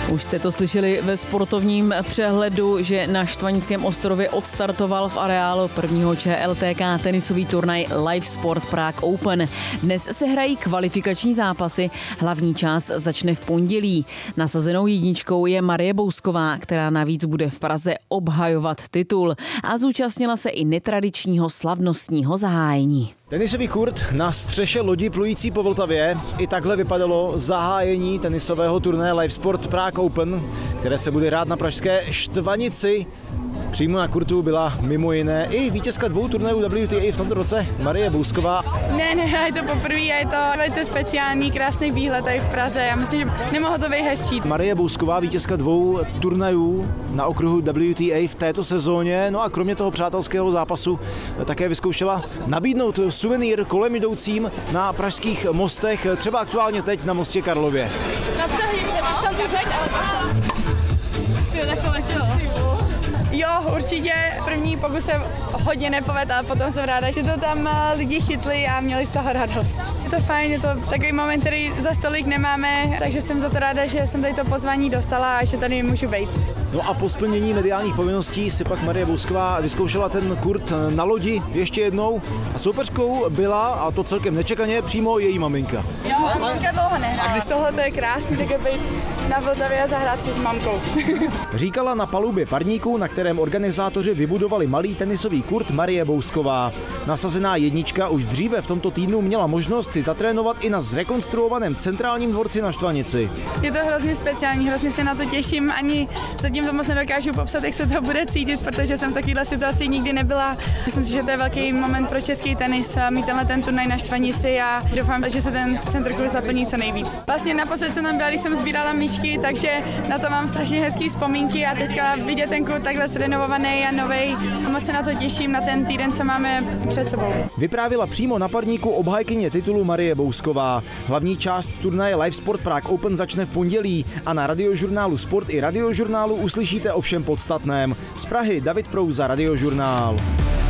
Už jste to slyšeli ve sportovním přehledu, že na Štvanickém ostrově odstartoval v areálu prvního ČLTK tenisový turnaj Live Sport Prague Open. Dnes se hrají kvalifikační zápasy, hlavní část začne v pondělí. Nasazenou jedničkou je Marie Bousková, která navíc bude v Praze obhajovat titul a zúčastnila se i netradičního slavnostního zahájení. Tenisový kurt na střeše lodi plující po Vltavě. I takhle vypadalo zahájení tenisového turnaje Live Sport Prague Open, které se bude hrát na pražské Štvanici. Přímo na kurtu byla mimo jiné i vítězka 2 turnajů WTA v tomto roce, Marie Bousková. Ne, je to poprvé a je to velice speciální, krásný výhled tady v Praze. Já myslím, že nemohlo to být hezčí. Marie Bousková, vítězka 2 turnajů na okruhu WTA v této sezóně. No a kromě toho přátelského zápasu také vyzkoušela nabídnout suvenýr kolem jdoucím na pražských mostech, třeba aktuálně teď na mostě Karlově. Jo, určitě první pokus se hodně nepovedl, ale potom jsem ráda, že to tam lidi chytli a měli z toho radost. Je to fajn, je to takový moment, který za stolik nemáme, takže jsem za to ráda, že jsem tady to pozvání dostala a že tady můžu být. No a po splnění mediálních povinností si pak Marie Bousková vyzkoušela ten kurt na lodi ještě jednou a soupeřkou byla, a to celkem nečekaně, přímo její maminka. Jo, maminka dlouho nehrála. Když tohle to je krásný, tak je být na Vltavě a zahrát si s mamkou. Říkala na palubě parníku, na kterém organizátoři vybudovali malý tenisový kurt, Marie Bousková. Nasazená jednička už dříve v tomto týdnu měla možnost si zatrénovat i na zrekonstruovaném centrálním dvorci na Štvanici. Je to hrozně speciální, hrozně se na to těším, ani zatím to moc nedokážu popsat, jak se to bude cítit, protože jsem v takovéhle situaci nikdy nebyla. Myslím si, že to je velký moment pro český tenis mít ten turnaj na Štvanici a doufám, že se ten centrokurs zaplní co nejvíc. Vlastně naposled jsem tam byla, když jsem sbírala míčky, takže na to mám strašně hezký vzpomínky a teďka vidět ten kurt takhle zrenovovaný a novej. Moc se na to těším, na ten týden, co máme před sebou. Vyprávila přímo na parníku obhájkyně titulu Marie Bousková. Hlavní část turnaje Live Sport Prague Open začne v pondělí a na Radiožurnálu Sport i Radiožurnálu uslyšíte o všem podstatném. Z Prahy David Prouza, Radiožurnál.